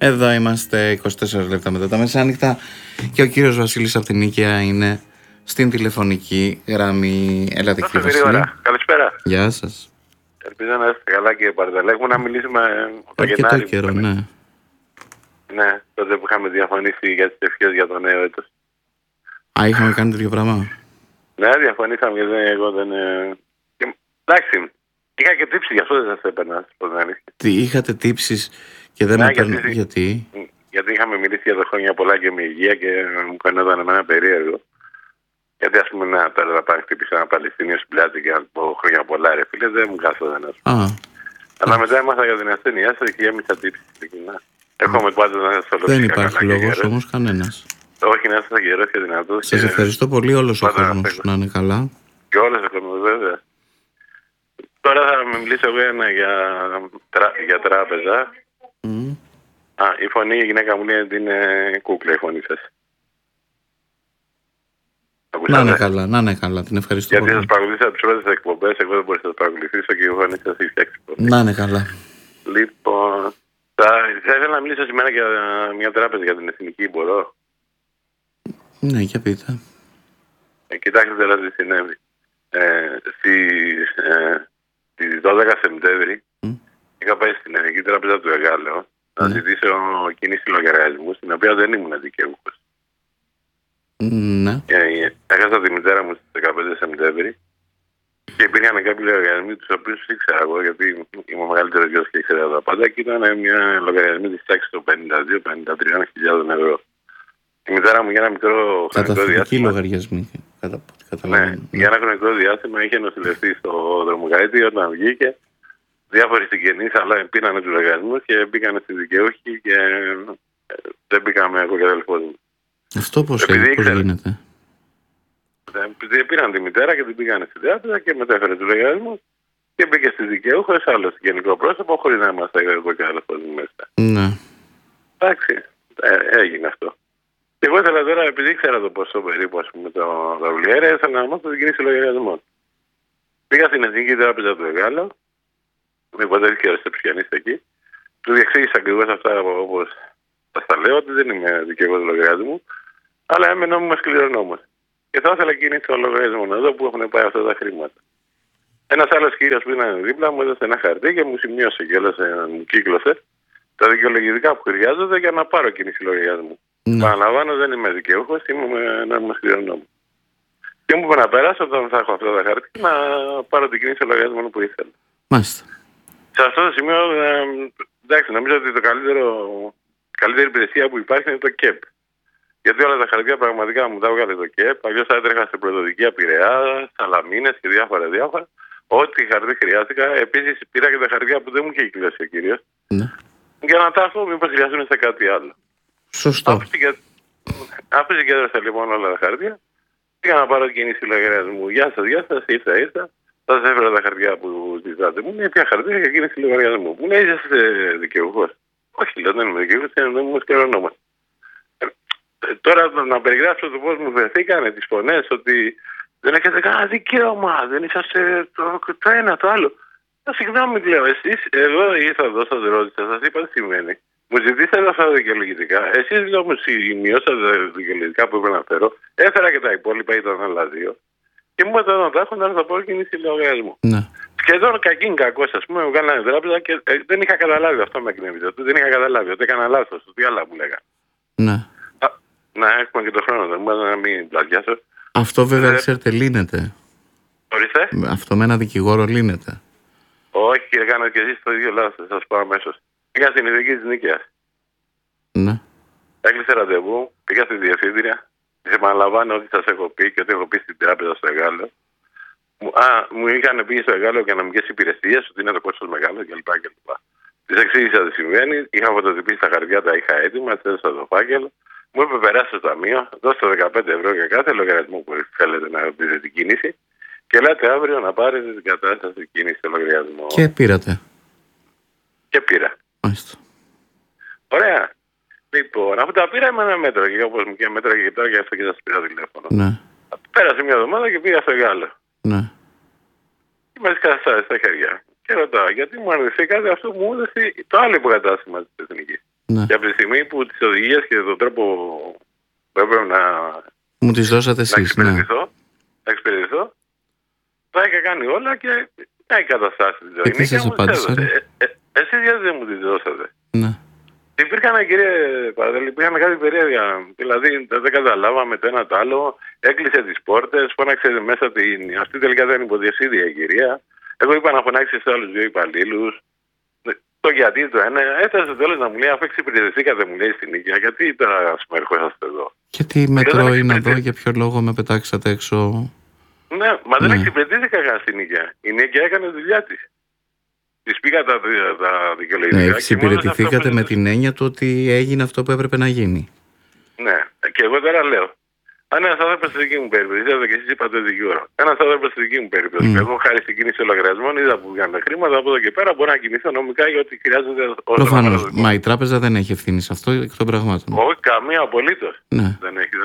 Εδώ είμαστε 24 λεπτά μετά τα μεσάνυχτα και ο κύριος Βασίλης από την Νίκαια είναι στην τηλεφωνική γραμμή. Έλατε κύριε Βασίλη. Καλησπέρα. Γεια σας. Ελπίζω να είστε καλά κύριε Παρτελέ. Έχουμε να μιλήσουμε το Γενάρη. Αρκετό καιρό, ναι. Ναι, τότε που είχαμε διαφωνήσει για τις ευχές για το νέο έτος. Α, είχαμε κάνει τέτοιο πράγμα. Ναι, διαφωνήσαμε γιατί εγώ δεν... Εντάξει, είχα και τύψει, γι' αυτό δεν σας έπαιρνα. Τι είχατε τύψεις και δεν με παίρνετε, γιατί? Γιατί είχαμε μιλήσει για το χρόνια πολλά και με υγεία και μου φαινόταν εμένα περίεργο. Γιατί ας πούμε τώρα να πάει χτύπησε ένα Παλαιστίνιο στην πλάτη και να πω χρόνια πολλά ρε φίλε, δεν μου κάθονταν να σου πω. Αλλά μετά έμαθα για την ασθένειά σας και έμεισα τύψη στην κοινά. Έχουμε πάντα να σας ολοκληρώσω. Δεν υπάρχει λόγος όμως κανένας. Όχι, να είστε γερός και δυνατός. Σας ευχαριστώ πολύ, όλος ο κόσμος να είναι καλά. Και όλος ο κόσμος βέβαια. Τώρα θα μιλήσω εγώ για τράπεζα. Η φωνή, η γυναίκα μου λέει ότι είναι κούκλα η φωνή σας. Να είναι καλά, να είναι καλά. Την ευχαριστώ γιατί πολύ. Γιατί σας παρακολουθήσα τις πρώτες εκπομπές, εγώ δεν μπορούσα να σας παρακολουθήσω και η φωνή σας έχει φτιάξει. Να είναι καλά. Λοιπόν, θα ήθελα να μιλήσω σήμερα για μια τράπεζα για την εθνική, μπορώ? Ναι, για πείτε. Κοιτάξτε τώρα τι συνέβη. Στις 12 Σεπτέμβρη είχα πάει στην Εθνική Τράπεζα του Εγάλεω να ζητήσω κίνηση λογαριασμού, στην οποία δεν ήμουν δικαιούχος. Ναι. Έχασα τη μητέρα μου στις 15 Σεπτέμβρη και υπήρχαν κάποιοι λογαριασμοί τους οποίους ήξερα εγώ, γιατί είμαι ο μεγαλύτερος γιος και ήξερα τα πάντα, και ήταν μια λογαριασμή της τάξης των 52-53 ευρώ. Η μητέρα μου για ένα μικρό χρονικό διάστημα. Λογαριασμοί. Ναι, για ένα χρονικό διάστημα είχε νοσηλευτεί στο Δρομοκαΐτη όταν βγήκε. Διάφοροι συγγενείς, αλλά πήρανε τους λογαριασμούς και μπήκανε στη δικαιούχοι και δεν μπήκαμε εγώ και αδελφός μου. Αυτό πώς γίνεται? Επειδή πήραν τη μητέρα και την πήγανε στην τράπεζα και μετέφερε τους λογαριασμούς και μπήκε στη δικαιούχος άλλο συγγενικό πρόσωπο χωρίς να είμαστε εγώ και αδελφός μου μέσα. Ναι. Εντάξει, έγινε αυτό. Και εγώ ήθελα τώρα, επειδή ήξερα το ποσό περίπου, ας πούμε, το βιβλιέρα, ήθελα να μάθω την κίνηση λογαριασμών. Πήγα στην Εθνική Τράπεζα του Εγάλεω, με υποτέθηκε ο ρεσεψιονίστα εκεί, του διεξήγησα ακριβώς αυτά όπως σας τα λέω, ότι δεν είμαι δικαιός λογαριασμού, αλλά έμενα μου σκληρονόμος. Και θα ήθελα κίνηση των λογαριασμών εδώ που έχουν πάει αυτά τα χρήματα. Ένας άλλος κύριος που ήταν δίπλα μου έδωσε ένα χαρτί και μου σημείωσε και μου κύκλωσε τα δικαιολογητικά που χρειάζονται για να πάρω κίνηση λογαριασμού. Παραλαμβάνω, δεν είμαι δικαιούχος, είμαι σκληρονόμος. Και μου είπε να περάσω όταν θα έχω αυτά τα χαρτί να πάρω την κίνηση λογαριασμών που ήθελα. Μάλιστα. Σε αυτό το σημείο, εντάξει, νομίζω ότι καλύτερη υπηρεσία που υπάρχει είναι το ΚΕΠ. Γιατί όλα τα χαρτιά πραγματικά μου τα έβγαλε το ΚΕΠ, αλλιώς θα έτρεχα στην πρωτοδικία Πειραιά, Σαλαμίνες και διάφορα. Ό,τι χαρτί χρειάστηκα. Επίσης πήρα και τα χαρτιά που δεν μου είχε κυκλώσει ο κύριος. Ναι. Για να τα έχω, μήπως χρειαστούν σε κάτι άλλο. Σωστό. Αφού συγκέντρωσα λοιπόν όλα τα χαρτιά, πήγα να πάρω κίνηση λογαριασμού. Γεια σας, ήρθα. Θα σας έφερα τα χαρτιά που ζητάτε. Μου λέει ποια χαρτιά για κίνηση λογαριασμού. Μου λέει είσαστε δικαιούχος? Όχι, λέω δεν είμαι δικαιούχος, δεν είμαι σκληρονόμος. Τώρα να περιγράψω το πώς μου βρεθήκανε τις φωνές, ότι δεν έχετε κανένα δικαίωμα, δεν είσαστε το ένα το άλλο. Συγγνώμη, λέω, εσείς εδώ ήρθα εδώ σας ρώτησα, σας είπα τι σημαίνει. Μου ζητήσατε αυτά τα δικαιολογητικά. Εσείς όμως μειώσατε τα δικαιολογητικά που έπρεπε να φέρω. Έφερα και τα υπόλοιπα, ήταν άλλα δύο. Και μου είπατε να τα έχω να θα πω κίνηση λογαριασμού. Ναι. Σχεδόν κακήν κακός, ας πούμε, μου κάνανε τράπεζα και δεν είχα καταλάβει αυτό με εκνεύριζε. Δεν είχα καταλάβει ότι έκανα λάθος, ότι άλλα μου λέγανε. Ναι. Να έχουμε και το χρόνο, δεν μπορώ να μην πλατιάσω. Αυτό βέβαια, ξέρετε, λύνεται. Ορίστε. Αυτό με ένα δικηγόρο λύνεται. Όχι, κύριε, κάνετε και εσείς το ίδιο λάθος, θα σας πω αμέσως. Πήγα στην ειδική της Νίκαιας. Ναι. Έκλεισε ραντεβού, πήγα στη διευθύντρια. Της επαναλαμβάνω ότι σας έχω πει και ότι έχω πει στην τράπεζα στο Εγάλεω. Μου είχαν πει στο Εγάλεω οικονομικές υπηρεσίες, ότι είναι το κόστος μεγάλο κλπ. Της εξήγησα τι συμβαίνει. Είχα φωτοτυπήσει τα χαρτιά, τα είχα έτοιμα, της έδωσα το φάκελο. Μου είπε περάσει στο ταμείο, δώστε 15 ευρώ για κάθε λογαριασμό που θέλετε να πείτε την κίνηση. Και λέτε αύριο να πάρετε την κατάσταση κίνηση στο λογαριασμό. Και πήρατε. Και πήρα. Μάλιστα. Ωραία. Λοιπόν, αφού τα πήρα με ένα μέτρο και όπως μου και μέτρα και τώρα και αυτό και σας πήρα τηλέφωνο. Ναι. Πέρασε μια εβδομάδα και πήγα στο Εγάλεω. Ναι. Και με τις καταστάσεις στα χέρια. Και ρωτάω, γιατί μου αρνηθήκατε αυτό που μου έδωσε το άλλο υποκατάστημα της Εθνικής. Ναι. Και από τη στιγμή που τις οδηγίες και τον τρόπο που έπρεπε να Μου τις δώσατε εσείς, ναι. εξυπηρετηθώ, τα είχα κάνει όλα και έχει καταστάσει τη ζωή. Και τι σας απάντησαν? Εσείς γιατί δεν μου τις δώσατε? Ναι. Υπήρχαν, κύριε Παραδέλη, υπήρχαν κάτι περίεργα. Δηλαδή δεν καταλάβαμε το ένα το άλλο. Έκλεισε τις πόρτες, φώναξε μέσα την. Αυτή τελικά δεν είναι υποδιευθύντρια η κυρία. Εγώ είπα να φωνάξει σε άλλους δύο υπαλλήλους. Το γιατί το ένα. Έφτασε στο τέλος να μου λέει, αφού εξυπηρετηθήκατε, μου λέει στην οικία, γιατί τώρα ας πούμε ερχόσαστε εδώ? Γιατί μετρό είναι εδώ, για ποιο λόγο με πετάξατε έξω? Ναι, μα δεν εξυπηρετήθηκα καν στην οικία. Η οικία έκανε τη δουλειά της. Της πήγα τα δικαιολογικά. Ναι, εξυπηρετηθήκατε με την έννοια του ότι έγινε αυτό που έπρεπε να γίνει. Ναι, και εγώ τώρα λέω. Αν ένας άνθρωπος στη δική μου περίπτωση, είδατε και εσείς είπατε δικηγόρο. Ένας άνθρωπος στη δική μου περίπτωση, εγώ χάρη στην κίνηση των λογαριασμών, είδα που βγαίνουν χρήματα, από εδώ και πέρα μπορώ να κινηθώ νομικά για ό,τι χρειάζεται. Προφανώς. Μα η τράπεζα δεν έχει ευθύνη σε αυτό εκ των πραγμάτων. Όχι, καμία απολύτως. Ναι. Δεν έχει.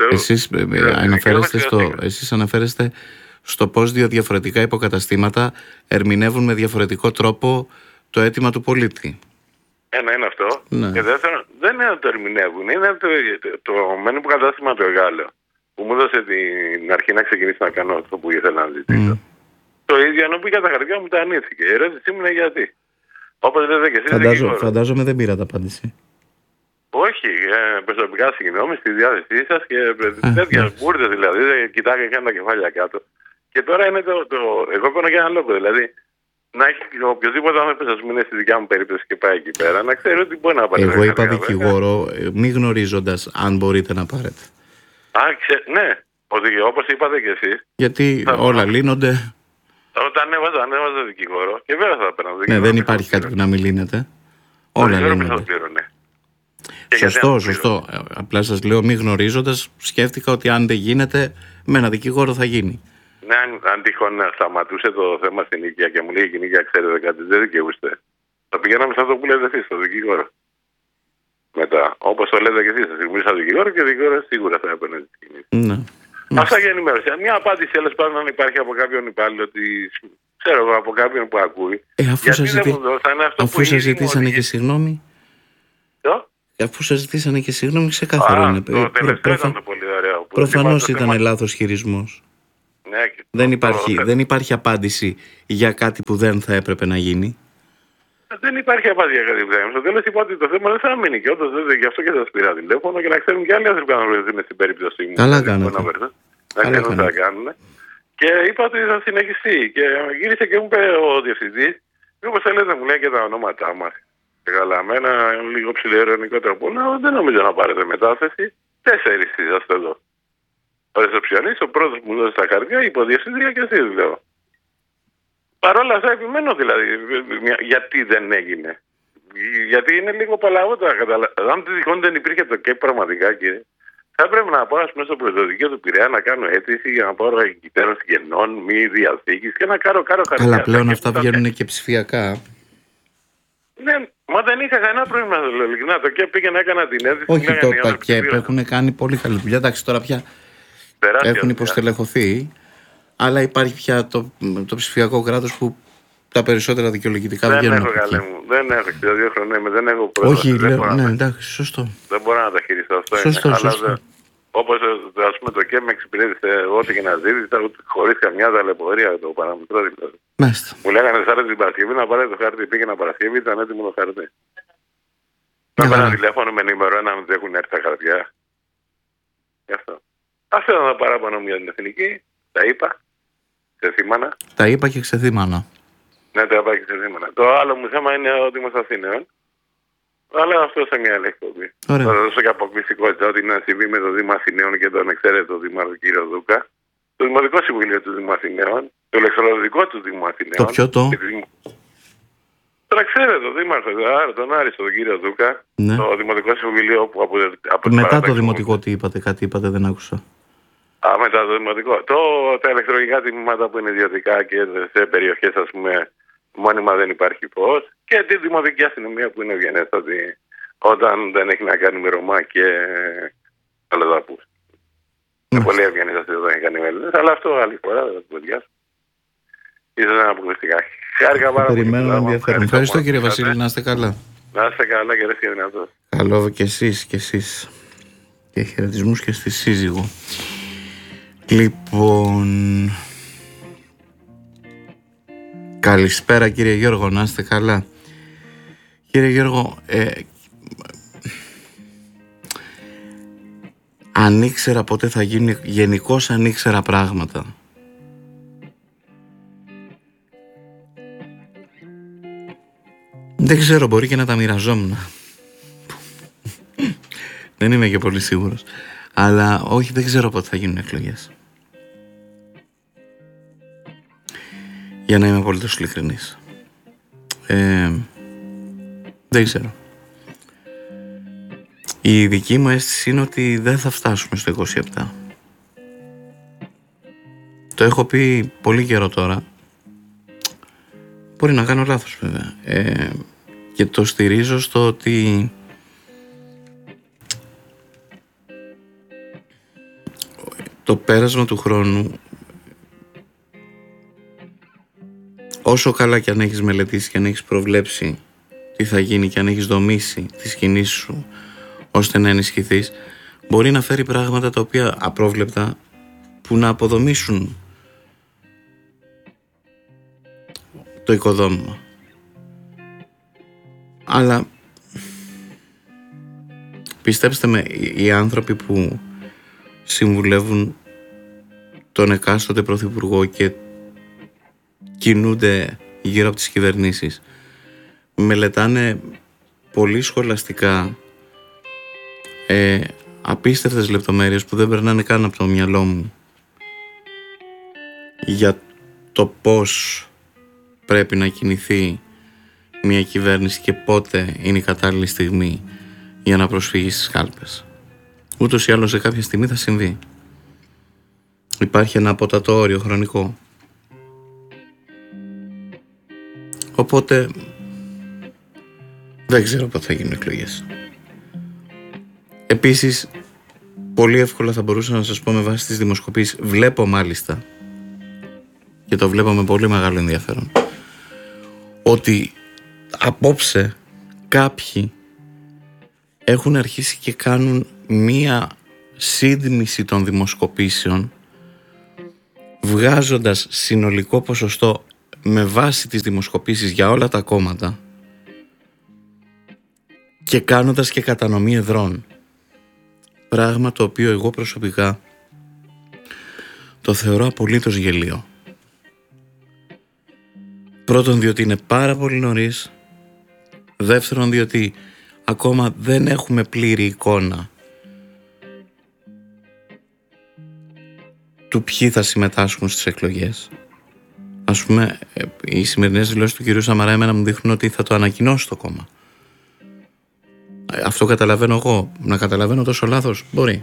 Εσείς αναφέρεστε στο πώς δύο διαφορετικά υποκαταστήματα ερμηνεύουν με διαφορετικό τρόπο το αίτημα του πολίτη. Ένα είναι αυτό. Ναι. Και δεύτερον, δεν είναι να το ερμηνεύουν. Είναι το μένει υποκατάστημα το Εγάλεο που μου έδωσε την αρχή να ξεκινήσει να κάνω αυτό που ήθελα να ζητήσω. Το ίδιο ενώ πήγα τα χαρτιά μου τα αρνήθηκε. Η ερώτησή μου είναι γιατί. Όπως λέτε και εσείς. Φαντάζομαι δεν πήρατε απάντηση. Όχι, προσωπικά συγγνώμη στη διάθεσή σας και τέτοια μπουρδες δηλαδή. Κοιτάγα και τα κεφάλια κάτω. Και τώρα είναι εγώ παίρνω για έναν λόγο. Δηλαδή να έχει οποιοδήποτε άνθρωπος, ας πούμε, είναι στη δικιά μου περίπτωση και πάει εκεί πέρα, να ξέρει ότι μπορεί να πάρει. Εγώ είπα δικηγόρο, μη γνωρίζοντας αν μπορείτε να πάρετε. Ναι, όπως είπατε και εσείς. Γιατί όλα λύνονται. Όταν ανέβαζα δικηγόρο, και βέβαια θα παίρνω δικηγόρο. Ναι, δεν υπάρχει κάτι που να μην λύνεται. Όλα λύνονται. Σωστό. Απλά σας λέω, μη γνωρίζοντας, σκέφτηκα ότι αν δεν γίνεται, με ένα δικηγόρο θα γίνει. Ναι, αν τυχόν σταματούσε το θέμα στην οικία και μου λέει η οικία, ξέρετε κάτι, δεν δικαιούστε. Θα πηγαίναμε σε αυτό που λέτε εσείς, στο δικηγόρο. Μετά, όπως το λέτε και εσείς, θα συγκεκριμένω δικηγόρο και ο δικηγόρος σίγουρα θα έπαιρνε τη κίνηση. Ναι. Αυτά για ενημέρωση. Μια απάντηση, τέλος πάντων, αν υπάρχει από κάποιον υπάλληλο, ξέρω εγώ, από κάποιον που ακούει. Αφού σας ζητήσανε και συγγνώμη. Αφού σας ζητήσανε και συγγνώμη, ξεκάθαρο είναι. Το τελευταίο ήταν το πολύ ωραίο. Προφανώς ήταν λάθος χειρισμός. Ναι, δεν υπάρχει απάντηση για κάτι που δεν θα έπρεπε να γίνει. Δεν υπάρχει απάντηση για κάτι που δεν θα γίνει. Στο τέλος είπα ότι το θέμα δεν θα μείνει. Και όντως γι' αυτό και σας πήρα τηλέφωνο, για να ξέρουν και άλλοι άνθρωποι να βρεθούν στην περίπτωση μου. Καλά κάνατε. Να ξέρουν τι θα κάνουν. Και είπα ότι θα συνεχιστεί. Και γύρισε και μου είπε ο διευθυντής, όπως θέλετε μου λέει και τα ονόματά μας. Καλά, με ένα λίγο ψηλοειρωνικό τρόπο. Δεν νομίζω να πάρετε μετάθεση. 4 είσαστε εδώ. Ο ρεσεψιονίστ, ο πρώτος που μου δώσει τα χαρτιά, η υποδιευθύντρια και εσείς λέω. Παρ' όλα αυτά επιμένω δηλαδή. Γιατί δεν έγινε. Γιατί είναι λίγο παλαβότερα. Αν τυχόν δεν υπήρχε το ΚΕΠ πραγματικά, κύριε, θα έπρεπε να πάω στο πρωτοδικείο του Πειραιά να κάνω αίτηση για να πάρω εκκητέρωση γενών, μη διαθήκης και να κάνω χαρτιά. Αλλά πλέον αυτά βγαίνουν και ψηφιακά. Ναι, μα δεν είχα κανένα πρόβλημα. Το ΚΕΠ πήγε να έκανα την αίτηση. Όχι, το ΚΕΠ έχουν κάνει πολύ καλή δουλειά. Εντάξει, τώρα πια έχουν υποστελεχωθεί. Αλλά υπάρχει πια το ψηφιακό κράτος που τα περισσότερα δικαιολογητικά βγαίνουν. Δεν έχω 62 χρόνια, δεν έχω πρόβλημα. Όχι, λέω, ναι, εντάξει, σωστό. Δεν μπορώ να τα χειριστώ αυτό. Σωστό. Όπως ας πούμε το ΚΕΠ με εξυπηρέτησε ό,τι και να ζήτησα, χωρίς καμιά ταλαιπωρία το παραμετρό δηλαδή. Μάλιστα. Μου λέγανε Σάρε την Παρασκευή να πάρετε το χάρτη. Πήγαινα Παρασκευή, ήταν έτοιμο το χάρτη. Θα πέρα τηλέφωνο με ενημερώναν ότι έχουν έρθει τα χαρτιά. Γι' αυτό. Αυτό ήταν το παράπονο μου για την εθνική. Τα είπα. Ξεθύμανα. Τα είπα και ξεθύμανα. Ναι, τα είπα και ξεθύμανα. Το άλλο μου θέμα είναι ο Δήμος Αθήνεων. Αλλά αυτό σε μια άλλη εκπομπή. Θα δώσω και αποκλειστικότητα ότι είναι να συμβεί με το Δήμο Αθηναίων και τον εξαίρετο Δήμαρχο κύριο Δούκα. Το Δημοτικό Συμβουλίο του Δήμου Αθηναίων. Το ηλεκτρολογικό του Δήμου Αθηναίων. Το ποιο το? Τώρα ξέρετε τον Δήμαρχο, τον Άριστο, τον κύριο Δούκα. Ναι. Το Δημοτικό Συμβουλίο που από μετά το Δημοτικό τι είπατε, κάτι είπατε, δεν άκουσα. Μετά το Δημοτικό. Τα ηλεκτρολογικά τμήματα που είναι ιδιωτικά και σε περιοχές, ας πούμε, μόνιμα δεν υπάρχει φως. Και τη Δημοτική Αστυνομία που είναι ευγενέστατη όταν δεν έχει να κάνει με Ρωμά και αλλοδαπούς. Είναι πολύ ευγενέστατη όταν έχει κάνει με Έλληνες, αλλά αυτό άλλη φορά δεν θα το διάσω. Ίσως να αποκλειστικά. Χάρηκα πάρα πολύ. Περιμένω ενδιαφέρον. Ευχαριστώ κύριε Βασίλη, να είστε καλά. Να είστε καλά και ρε δυνατός. Καλό και εσείς και εσείς. Και χαιρετισμούς και στη σύζυγο. Λοιπόν, καλησπέρα κύριε Γιώργο, να είστε καλά. Κύριε Γιώργο, αν ήξερα πότε θα γίνει, γενικώς αν ήξερα πράγματα, δεν ξέρω, μπορεί και να τα μοιραζόμουν. Δεν είμαι και πολύ σίγουρος. Αλλά όχι, δεν ξέρω πότε θα γίνουν εκλογές. Για να είμαι απολύτως ειλικρινής. Δεν ξέρω. Η δική μου αίσθηση είναι ότι δεν θα φτάσουμε στο 27. Το έχω πει πολύ καιρό τώρα. Μπορεί να κάνω λάθος βέβαια. Και το στηρίζω στο ότι το πέρασμα του χρόνου, όσο καλά και αν έχεις μελετήσει και αν έχεις προβλέψει τι θα γίνει και αν έχεις δομήσει τις κινήσεις σου ώστε να ενισχυθείς, μπορεί να φέρει πράγματα τα οποία απρόβλεπτα που να αποδομήσουν το οικοδόμημα. Αλλά πιστέψτε με, οι άνθρωποι που συμβουλεύουν τον εκάστοτε πρωθυπουργό και κινούνται γύρω από τις κυβερνήσεις μελετάνε πολύ σχολαστικά απίστευτες λεπτομέρειες που δεν περνάνε καν από το μυαλό μου για το πώς πρέπει να κινηθεί μια κυβέρνηση και πότε είναι η κατάλληλη στιγμή για να προσφύγει στις κάλπες. Ούτως ή άλλως σε κάποια στιγμή θα συμβεί. Υπάρχει ένα απότατο όριο χρονικό. Οπότε δεν ξέρω πότε θα γίνουν εκλογές. Επίσης, πολύ εύκολα θα μπορούσα να σας πω με βάση τις δημοσκοπήσεις, βλέπω μάλιστα, και το βλέπω με πολύ μεγάλο ενδιαφέρον, ότι απόψε κάποιοι έχουν αρχίσει και κάνουν μία σύντμηση των δημοσκοπήσεων, βγάζοντας συνολικό ποσοστό με βάση τις δημοσκοπήσεις για όλα τα κόμματα και κάνοντας και κατανομή εδρών. Πράγμα το οποίο εγώ προσωπικά το θεωρώ απολύτως γελίο. Πρώτον, διότι είναι πάρα πολύ νωρίς. Δεύτερον, διότι ακόμα δεν έχουμε πλήρη εικόνα του ποιοι θα συμμετάσχουν στις εκλογές. Ας πούμε, οι σημερινές δηλώσεις του κυρίου Σαμαρά εμένα μου δείχνουν ότι θα το ανακοινώσει το κόμμα. Αυτό καταλαβαίνω εγώ. Να καταλαβαίνω τόσο λάθος, μπορεί.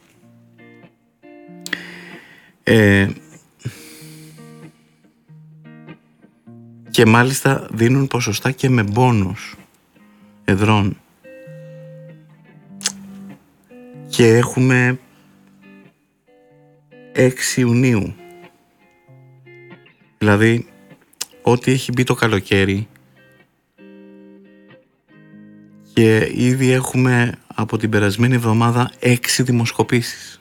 Και μάλιστα δίνουν ποσοστά και με μπόνους εδρών. Και έχουμε 6 Ιουνίου. Δηλαδή, ό,τι έχει μπει το καλοκαίρι και ήδη έχουμε από την περασμένη εβδομάδα 6 δημοσκοπήσεις.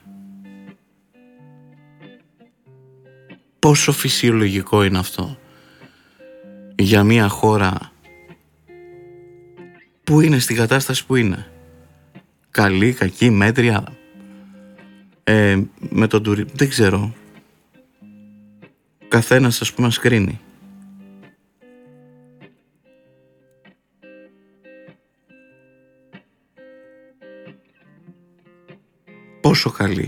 Πόσο φυσιολογικό είναι αυτό για μια χώρα που είναι στην κατάσταση που είναι? Καλή, κακή, μέτρια, με τον τουρισμό, δεν ξέρω. Καθένας, ας πούμε, κρίνει. Πόσο καλή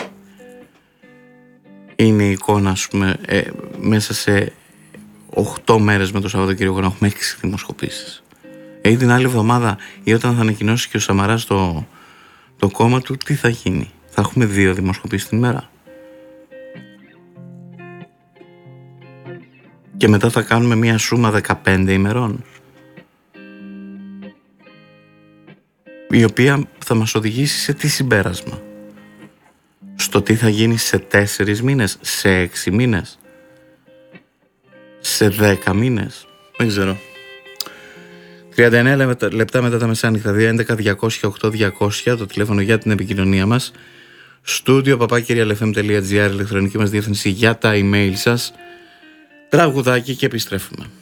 είναι η εικόνα, ας πούμε, μέσα σε 8 μέρες με το Σαββατοκύριακο να έχουμε 6 δημοσκοπήσεις. Ή την άλλη εβδομάδα, ή όταν θα ανακοινώσει και ο Σαμαράς το κόμμα του, τι θα γίνει? Θα έχουμε 2 δημοσκοπήσεις την μέρα. Και μετά θα κάνουμε μια σούμα 15 ημερών, η οποία θα μας οδηγήσει σε τι συμπέρασμα? Στο τι θα γίνει σε 4 μήνες, σε 6 μήνες, σε 10 μήνες? Δεν ξέρω. 39 λεπτά μετά τα μεσάνυχτα, 211-200-8200, το τηλέφωνο για την επικοινωνία μας. Στούντιο papakirialfm.gr, ηλεκτρονική μας διεύθυνση για τα email σας. Τραγουδάκι και επιστρέφουμε.